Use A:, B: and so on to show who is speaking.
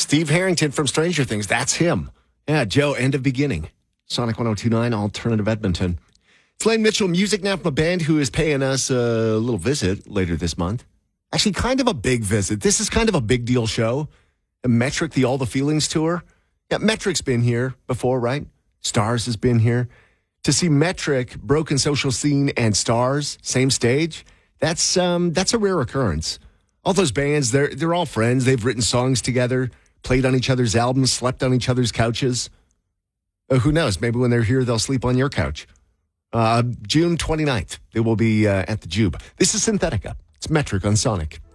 A: Steve Harrington from Stranger Things. That's him. Yeah, Joe, end of beginning. Sonic 102.9, Alternative Edmonton. It's Lane Mitchell, music now from a band who is paying us a little visit later this month. Actually, kind of a big visit. This is kind of a big deal show. Metric, the All the Feelings tour. Yeah, Metric's been here before, right? Stars has been here. To see Metric, Broken Social Scene, and Stars, same stage, that's a rare occurrence. All those bands, they're all friends. They've written songs together, played on each other's albums, slept on each other's couches. Who knows? Maybe when they're here, they'll sleep on your couch. June 29th, they will be at the Jube. This is Synthetica. It's Metric on Sonic.